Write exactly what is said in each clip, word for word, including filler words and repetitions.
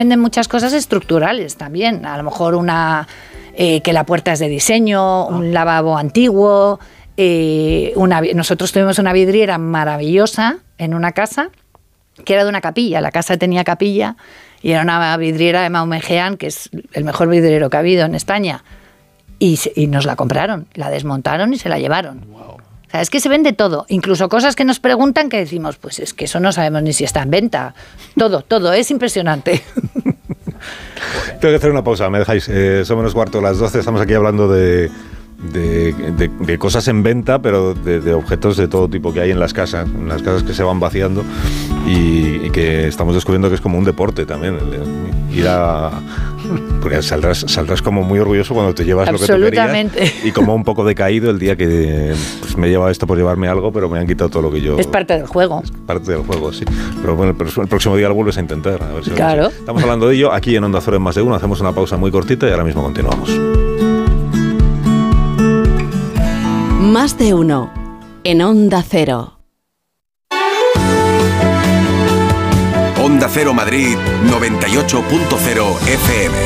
Venden muchas cosas estructurales también. A lo mejor una eh, que la puerta es de diseño, un lavabo antiguo. Eh, una, nosotros tuvimos una vidriera maravillosa en una casa que era de una capilla. La casa tenía capilla y era una vidriera de Maumegean, que es el mejor vidriero que ha habido en España. Y, y nos la compraron, la desmontaron y se la llevaron. Wow. O sea, es que se vende todo, incluso cosas que nos preguntan que decimos, pues es que eso no sabemos ni si está en venta. Todo, todo, es impresionante. Tengo que hacer una pausa, me dejáis. Eh, son menos cuarto de las doce, estamos aquí hablando de, de, de, de cosas en venta, pero de, de objetos de todo tipo que hay en las casas, en las casas que se van vaciando y, y que estamos descubriendo que es como un deporte también. Ir a... Porque saldrás, saldrás como muy orgulloso cuando te llevas lo que tú querías y como un poco decaído el día que pues, me he llevado esto por llevarme algo, pero me han quitado todo lo que yo... Es parte del juego. Es parte del juego, sí. Pero bueno, el próximo día lo vuelves a intentar. A ver si claro. Vamos. Estamos hablando de ello aquí en Onda Cero en Más de Uno. Hacemos una pausa muy cortita y ahora mismo continuamos. Más de Uno en Onda Cero. Onda Cero Madrid noventa y ocho punto cero F M.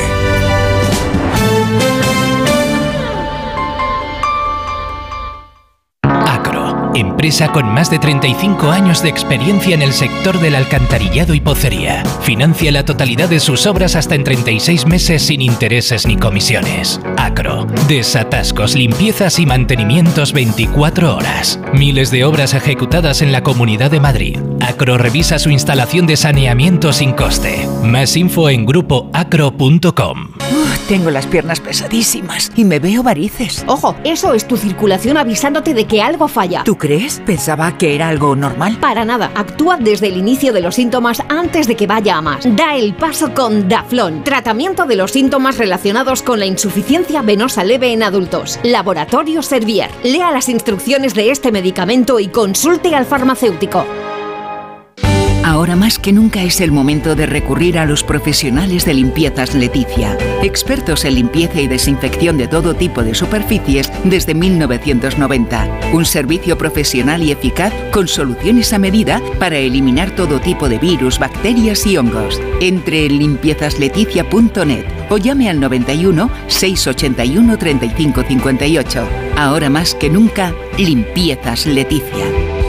Acro, empresa con más de treinta y cinco años de experiencia en el sector del alcantarillado y pocería. Financia la totalidad de sus obras hasta en treinta y seis meses sin intereses ni comisiones. Acro, desatascos, limpiezas y mantenimientos veinticuatro horas. Miles de obras ejecutadas en la Comunidad de Madrid. Acro revisa su instalación de saneamiento sin coste. Más info en grupo acro punto com. Uh, tengo las piernas pesadísimas y me veo varices. Ojo, eso es tu circulación avisándote de que algo falla. ¿Tú crees? Pensaba que era algo normal. Para nada. Actúa desde el inicio de los síntomas antes de que vaya a más. Da el paso con Daflón. Tratamiento de los síntomas relacionados con la insuficiencia venosa leve en adultos. Laboratorio Servier. Lea las instrucciones de este medicamento y consulte al farmacéutico. Ahora más que nunca es el momento de recurrir a los profesionales de Limpiezas Leticia. Expertos en limpieza y desinfección de todo tipo de superficies desde mil novecientos noventa. Un servicio profesional y eficaz con soluciones a medida para eliminar todo tipo de virus, bacterias y hongos. Entre en limpiezas leticia punto net o llame al noventa y uno, seiscientos ochenta y uno, treinta y cinco cincuenta y ocho. Ahora más que nunca, Limpiezas Leticia.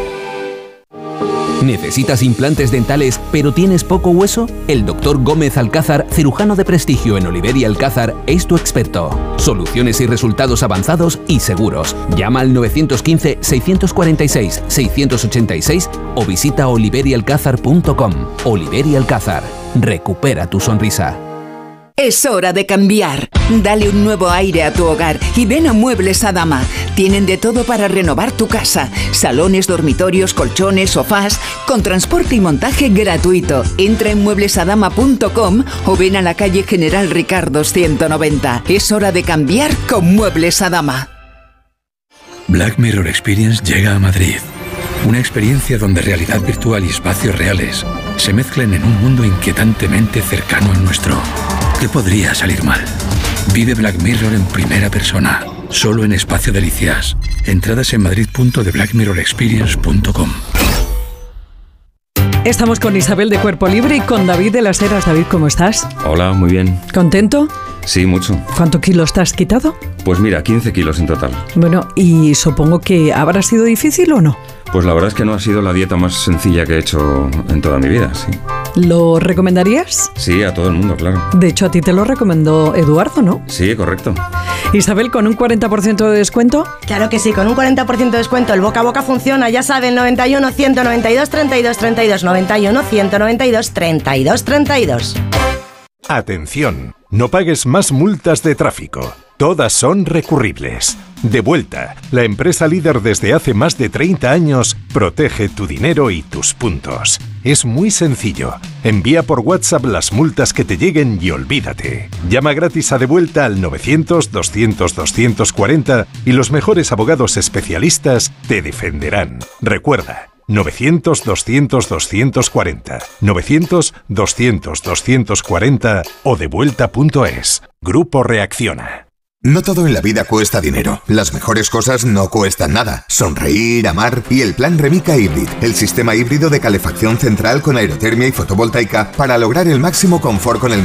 ¿Necesitas implantes dentales pero tienes poco hueso? El doctor Gómez Alcázar, cirujano de prestigio en Oliver y Alcázar, es tu experto. Soluciones y resultados avanzados y seguros. Llama al nueve uno cinco, seis cuatro seis, seis ocho seis o visita oliver y alcázar punto com. Oliver y Alcázar. Recupera tu sonrisa. Es hora de cambiar. Dale un nuevo aire a tu hogar y ven a Muebles Adama. Tienen de todo para renovar tu casa. Salones, dormitorios, colchones, sofás, con transporte y montaje gratuito. Entra en muebles adama punto com o ven a la calle General Ricardo ciento noventa. Es hora de cambiar con Muebles Adama. Black Mirror Experience llega a Madrid. Una experiencia donde realidad virtual y espacios reales se mezclan en un mundo inquietantemente cercano al nuestro. ¿Qué podría salir mal? Vive Black Mirror en primera persona, solo en Espacio Delicias. Entradas en madrid punto de black mirror experience punto com. Estamos con Isabel de Cuerpo Libre y con David de las Heras. David, ¿cómo estás? Hola, muy bien. ¿Contento? Sí, mucho. ¿Cuántos kilos te has quitado? Pues mira, quince kilos en total. Bueno, y supongo que habrá sido difícil ¿o no? Pues la verdad es que no ha sido la dieta más sencilla que he hecho en toda mi vida, sí. ¿Lo recomendarías? Sí, a todo el mundo, claro. De hecho, a ti te lo recomendó Eduardo, ¿no? Sí, correcto. Isabel, ¿con un cuarenta por ciento de descuento? Claro que sí, con un cuarenta por ciento de descuento. El boca a boca funciona, ya saben, noventa y uno, ciento noventa y dos, treinta y dos, treinta y dos, noventa y uno, ciento noventa y dos, treinta y dos, treinta y dos. Atención, no pagues más multas de tráfico. Todas son recurribles. Devuelta, la empresa líder desde hace más de treinta años, protege tu dinero y tus puntos. Es muy sencillo. Envía por WhatsApp las multas que te lleguen y olvídate. Llama gratis a Devuelta al novecientos, doscientos, doscientos cuarenta y los mejores abogados especialistas te defenderán. Recuerda, novecientos, doscientos, doscientos cuarenta, novecientos, doscientos, doscientos cuarenta o devuelta punto es. Grupo Reacciona. No todo en la vida cuesta dinero. Las mejores cosas no cuestan nada. Sonreír, amar y el plan Remica Hybrid, el sistema híbrido de calefacción central con aerotermia y fotovoltaica para lograr el máximo confort con el